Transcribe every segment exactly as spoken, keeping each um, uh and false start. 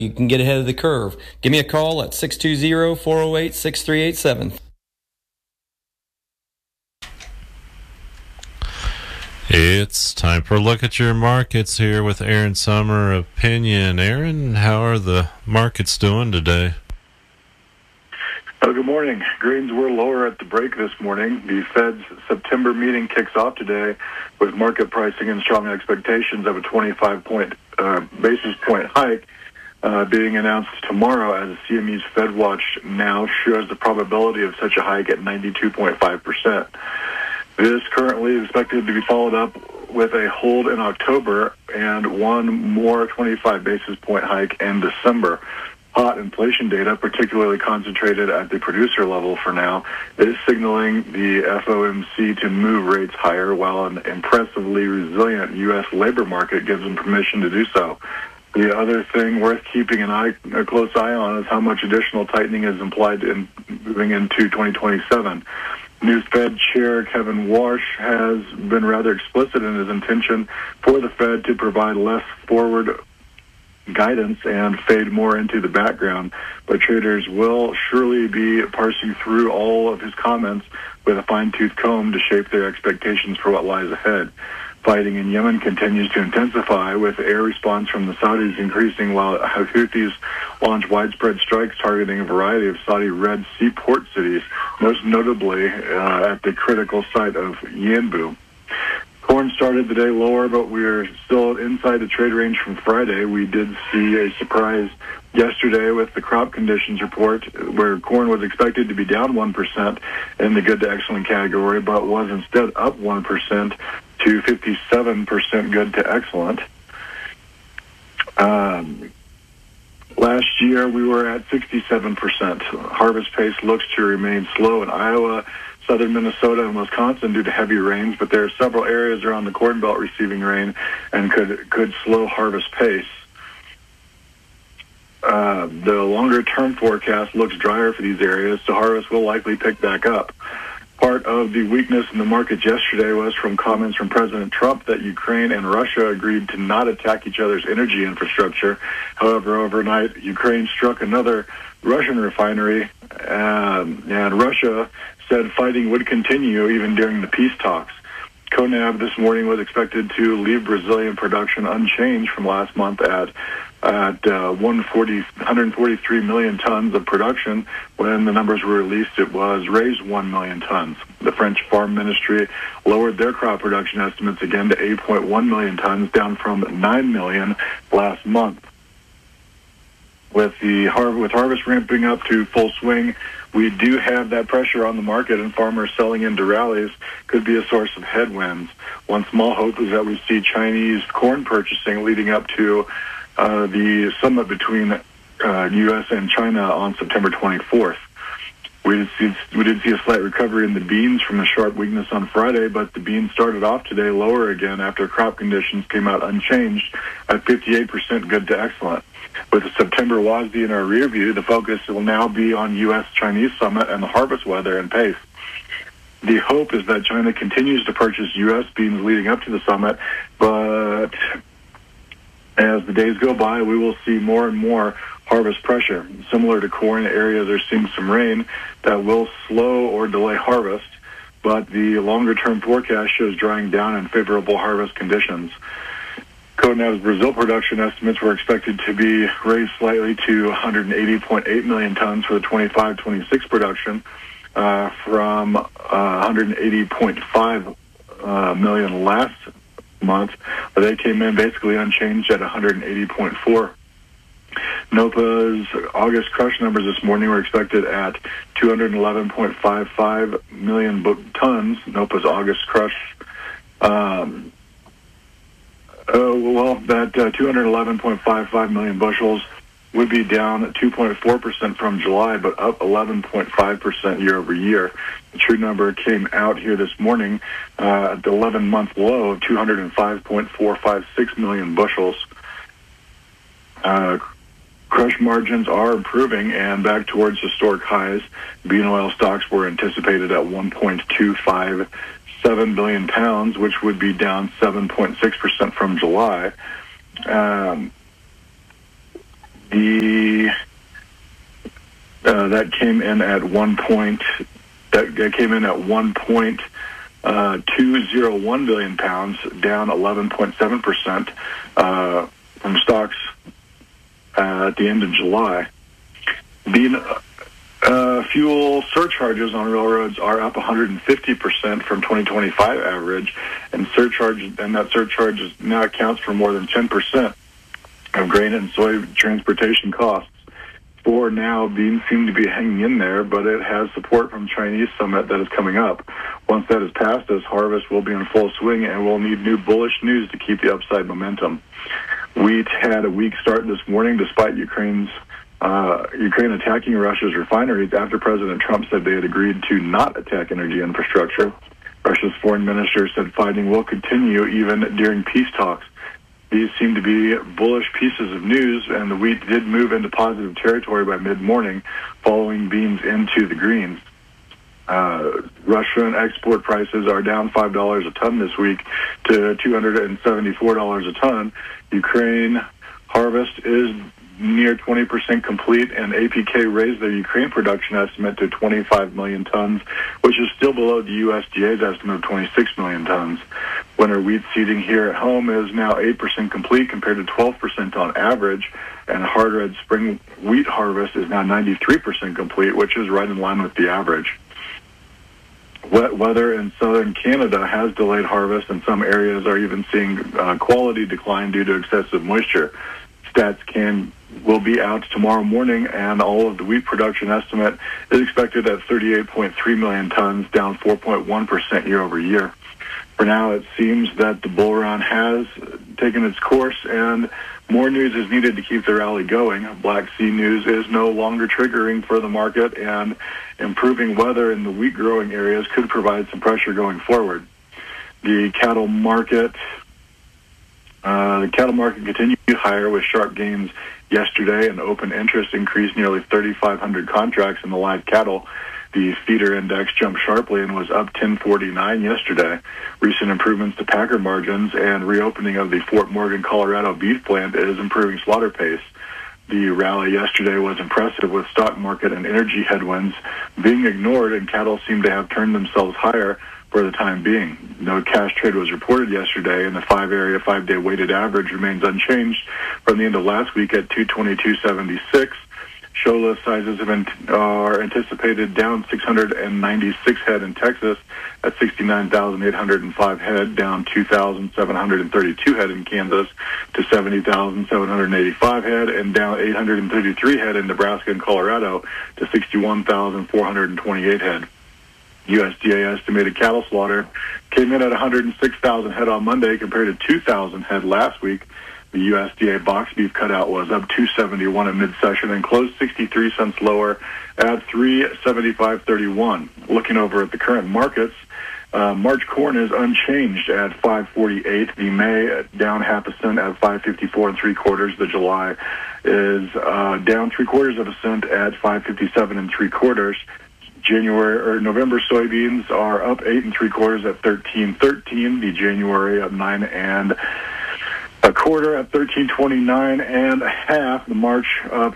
you can get ahead of the curve. Give me a call at six two zero, four zero eight, six three eight seven. It's time for a look at your markets here with Aaron Summer Opinion. Aaron, how are the markets doing today? Oh, good morning. Greens were lower at the break this morning. The Fed's September meeting kicks off today with market pricing and strong expectations of a twenty-five point uh, basis point hike uh, being announced tomorrow, as C M E's FedWatch now shows the probability of such a hike at ninety-two point five percent. This currently is expected to be followed up with a hold in October and one more twenty-five basis point hike in December. Hot inflation data, particularly concentrated at the producer level for now, is signaling the F O M C to move rates higher, while an impressively resilient U S labor market gives them permission to do so. The other thing worth keeping an eye, a close eye on is how much additional tightening is implied in moving into twenty twenty-seven. New Fed Chair Kevin Warsh has been rather explicit in his intention for the Fed to provide less forward guidance and fade more into the background, but traders will surely be parsing through all of his comments with a fine-tooth comb to shape their expectations for what lies ahead. Fighting in Yemen continues to intensify, with air response from the Saudis increasing, while Houthis launch widespread strikes targeting a variety of Saudi Red Sea port cities, most notably uh, at the critical site of Yanbu. Corn started the day lower, but we're still inside the trade range from Friday. We did see a surprise yesterday with the crop conditions report, where corn was expected to be down one percent in the good to excellent category, but was instead up one percent to fifty-seven percent good to excellent. Um, last year, we were at sixty-seven percent. Harvest pace looks to remain slow in Iowa, southern Minnesota, and Wisconsin due to heavy rains, but there are several areas around the Corn Belt receiving rain and could could slow harvest pace. Uh, the longer-term forecast looks drier for these areas, so harvest will likely pick back up. Part of the weakness in the market yesterday was from comments from President Trump that Ukraine and Russia agreed to not attack each other's energy infrastructure. However, overnight, Ukraine struck another Russian refinery, um, and Russia said fighting would continue even during the peace talks. CONAB this morning was expected to leave Brazilian production unchanged from last month at at uh, one hundred forty-three million tons of production. When the numbers were released, it was raised one million tons. The French Farm Ministry lowered their crop production estimates again to eight point one million tons, down from nine million last month. With the har- with harvest ramping up to full swing, we do have that pressure on the market, and farmers selling into rallies could be a source of headwinds. One small hope is that we see Chinese corn purchasing leading up to uh, the summit between uh, U S and China on September twenty-fourth. We did, see, we did see a slight recovery in the beans from the sharp weakness on Friday, but the beans started off today lower again after crop conditions came out unchanged at fifty-eight percent good to excellent. With the September W A S D in our rear view, the focus will now be on U S Chinese summit and the harvest weather and pace. The hope is that China continues to purchase U S beans leading up to the summit, but as the days go by, we will see more and more harvest pressure. Similar to corn, areas are seeing some rain that will slow or delay harvest, but the longer-term forecast shows drying down and favorable harvest conditions. CONAB's Brazil production estimates were expected to be raised slightly to one hundred eighty point eight million tons for the twenty-five twenty-six production uh, from uh, one hundred eighty point five uh, million last month, but they came in basically unchanged at one hundred eighty point four. NOPA's August crush numbers this morning were expected at two hundred eleven point five five million tons. NOPA's August crush, um, uh, well, that uh, two hundred eleven point five five million bushels would be down two point four percent from July, but up eleven point five percent year over year. The true number came out here this morning uh, at the eleven-month low of two hundred five point four five six million bushels. Uh, crush margins are improving and back towards historic highs. Bean oil stocks were anticipated at one point two five seven billion pounds, which would be down seven point six percent from July. Um, the uh, that came in at one point. That, that came in at one point uh, two zero one billion pounds, down eleven point seven percent uh, from stocks uh, at the end of July. Being Uh, fuel surcharges on railroads are up one hundred fifty percent from twenty twenty-five average, and surcharge and that surcharge is, now accounts for more than ten percent of grain and soy transportation costs. For now, beans seem to be hanging in there, but it has support from Chinese summit that is coming up. Once that is passed, this harvest will be in full swing, and we'll need new bullish news to keep the upside momentum. Wheat had a weak start this morning despite Ukraine's Uh, Ukraine attacking Russia's refineries after President Trump said they had agreed to not attack energy infrastructure. Russia's foreign minister said fighting will continue even during peace talks. These seem to be bullish pieces of news, and the wheat did move into positive territory by mid-morning, following beans into the greens. Uh, Russian export prices are down five dollars a ton this week to two hundred seventy-four dollars a ton. Ukraine harvest is near twenty percent complete, and A P K raised their Ukraine production estimate to twenty-five million tons, which is still below the U S D A's estimate of twenty-six million tons. Winter wheat seeding here at home is now eight percent complete compared to twelve percent on average, and hard red spring wheat harvest is now ninety-three percent complete, which is right in line with the average. Wet weather in southern Canada has delayed harvest, and some areas are even seeing uh, quality decline due to excessive moisture. Stats can will be out tomorrow morning, and all of the wheat production estimate is expected at thirty-eight point three million tons, down four point one percent year over year. For now, it seems that the bull run has taken its course, and more news is needed to keep the rally going. Black Sea news is no longer triggering for the market, and improving weather in the wheat growing areas could provide some pressure going forward. The cattle market Uh, the cattle market continued higher with sharp gains yesterday, and open interest increased nearly thirty-five hundred contracts in the live cattle. The feeder index jumped sharply and was up ten forty-nine yesterday. Recent improvements to packer margins and reopening of the Fort Morgan, Colorado beef plant is improving slaughter pace. The rally yesterday was impressive, with stock market and energy headwinds being ignored, and cattle seem to have turned themselves higher for the time being. No cash trade was reported yesterday, and the five-area, five-day weighted average remains unchanged from the end of last week at two twenty-two seventy-six. Show list sizes have been, are anticipated down six hundred ninety-six head in Texas at sixty-nine thousand eight hundred five head, down two thousand seven hundred thirty-two head in Kansas to seventy thousand seven hundred eighty-five head, and down eight hundred thirty-three head in Nebraska and Colorado to sixty-one thousand four hundred twenty-eight head. U S D A estimated cattle slaughter came in at one hundred six thousand head on Monday compared to two thousand head last week. The U S D A box beef cutout was up two seventy-one at mid-session and closed sixty-three cents lower at three seventy-five thirty-one. Looking over at the current markets, uh, March corn is unchanged at five forty-eight. The May down half a cent at five fifty-four and three quarters. The July is uh, down three quarters of a cent at five fifty-seven and three quarters. January or November soybeans are up eight and three quarters at thirteen thirteen. The January up nine and a quarter at thirteen twenty-nine and a half. The March up,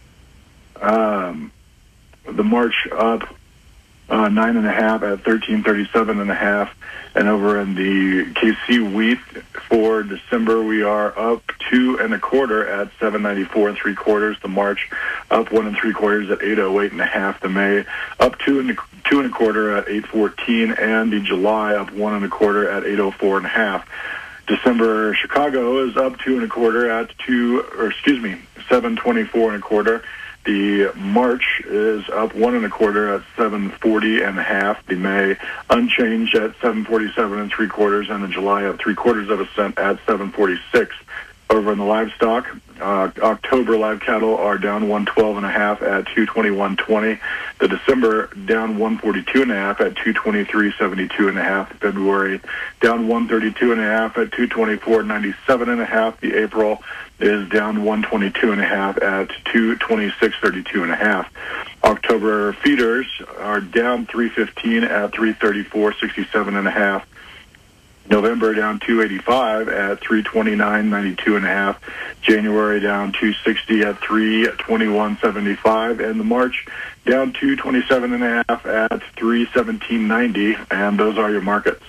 um, the March up uh, nine and a half at thirteen thirty-seven and a half. And over in the K C wheat for December, we are up two and a quarter at seven ninety-four and three quarters. The March up one and three quarters at eight oh eight and a half. The May up two and a, two and a quarter at eight fourteen, and the July up one and a quarter at eight oh four and a half. December Chicago is up two and a quarter at two, or excuse me, seven twenty-four and a quarter. The March is up one and a quarter at seven forty and a half. The May unchanged at seven forty-seven and three quarters, and the July up three quarters of a cent at seven forty-six. Over in the livestock, uh, October live cattle are down one twelve and a half at two twenty-one twenty. The December down one forty-two and a half at two twenty-three seventy-two and a half. February down one thirty-two and a half at two twenty-four ninety-seven and a half. The April is down one twenty-two and a half at two twenty-six thirty-two and a half. October feeders are down three fifteen at three thirty-four sixty-seven and a half. November down two eighty-five at three twenty-nine ninety-two and a half. January down two sixty at three twenty-one seventy-five, and the March down two twenty-seven and a half at three seventeen ninety. And those are your markets.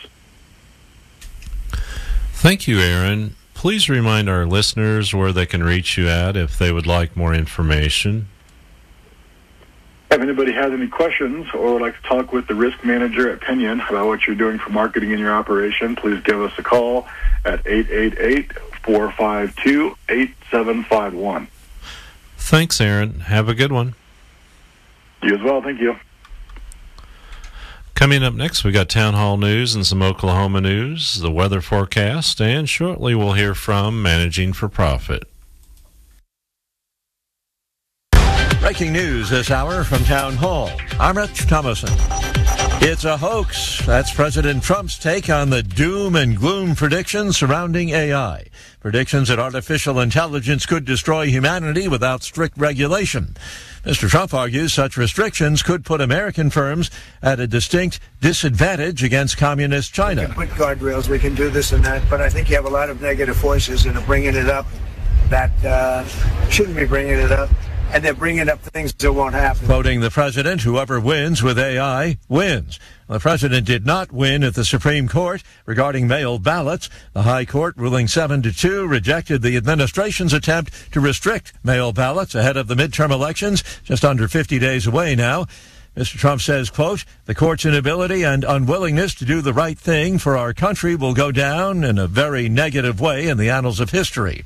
Thank you, Aaron. Please remind our listeners where they can reach you at if they would like more information. If anybody has any questions or would like to talk with the risk manager at Pinion about what you're doing for marketing in your operation, please give us a call at eight eight eight, four five two, eight seven five one. Thanks, Aaron. Have a good one. You as well. Thank you. Coming up next, we got Town Hall News and some Oklahoma news, the weather forecast, and shortly we'll hear from Managing for Profit. Breaking news this hour from Town Hall. I'm Rich Thomason. It's a hoax. That's President Trump's take on the doom and gloom predictions surrounding A I. Predictions that artificial intelligence could destroy humanity without strict regulation. Mister Trump argues such restrictions could put American firms at a distinct disadvantage against communist China. We can put guardrails, we can do this and that, but I think you have a lot of negative voices that are bringing it up that uh, shouldn't be bringing it up. And they're bringing up things that won't happen. Quoting the president, whoever wins with A I wins. The president did not win at the Supreme Court regarding mail ballots. The High Court, ruling seven to two, rejected the administration's attempt to restrict mail ballots ahead of the midterm elections, just under fifty days away now. Mister Trump says, quote, the court's inability and unwillingness to do the right thing for our country will go down in a very negative way in the annals of history.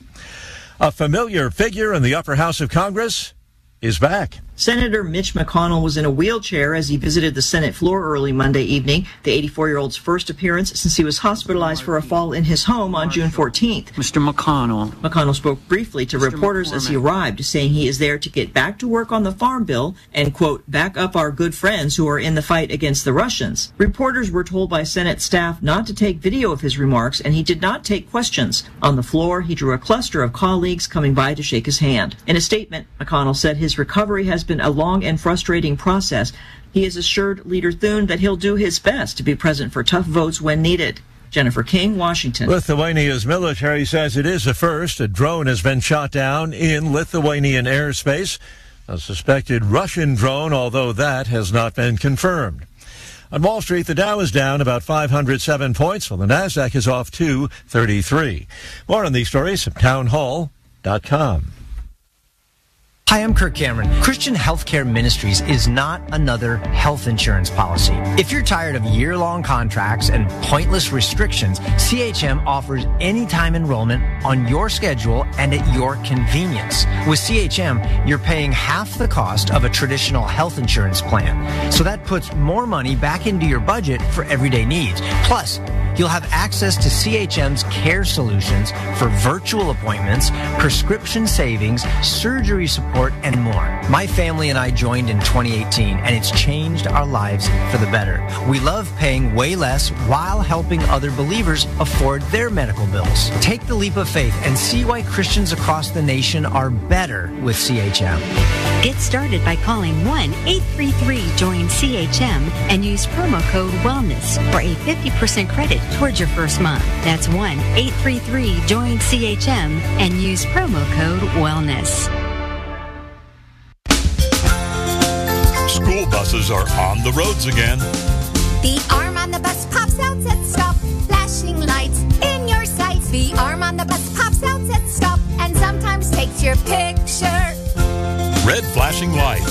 A familiar figure in the upper house of Congress is back. Senator Mitch McConnell was in a wheelchair as he visited the Senate floor early Monday evening, the eighty-four-year-old's first appearance since he was hospitalized for a fall in his home on June fourteenth. Mister McConnell. McConnell spoke briefly to Mister reporters McCormick. as he arrived, saying he is there to get back to work on the farm bill and, quote, back up our good friends who are in the fight against the Russians. Reporters were told by Senate staff not to take video of his remarks, and he did not take questions. On the floor, he drew a cluster of colleagues coming by to shake his hand. In a statement, McConnell said his recovery has been a long and frustrating process. He has assured Leader Thune that he'll do his best to be present for tough votes when needed. Jennifer King, Washington. Lithuania's military says it is a first. A drone has been shot down in Lithuanian airspace. A suspected Russian drone, although that has not been confirmed. On Wall Street, the Dow is down about five hundred seven points, while the Nasdaq is off two thirty-three. More on these stories from town hall dot com. Hi, I'm Kirk Cameron. Christian Healthcare Ministries is not another health insurance policy. If you're tired of year-long contracts and pointless restrictions, C H M offers anytime enrollment on your schedule and at your convenience. With C H M, you're paying half the cost of a traditional health insurance plan. So that puts more money back into your budget for everyday needs. Plus, you'll have access to C H M's care solutions for virtual appointments, prescription savings, surgery support, and more. My family and I joined in twenty eighteen, and it's changed our lives for the better. We love paying way less while helping other believers afford their medical bills. Take the leap of faith and see why Christians across the nation are better with C H M. Get started by calling one eight three three join C H M and use promo code WELLNESS for a fifty percent credit towards your first month. That's one eight three three join C H M and use promo code WELLNESS. School buses are on the roads again. The arm on the bus pops out at stop, flashing lights in your sights. The arm on the bus pops out at stop and sometimes takes your picture. Red flashing lights.